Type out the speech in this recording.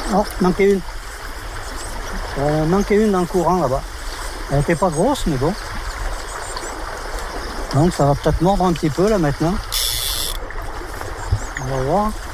Oh, manquait une. Manquait une dans le courant là-bas. Elle n'était pas grosse, mais bon. Donc ça va peut-être mordre un petit peu là maintenant. On va voir.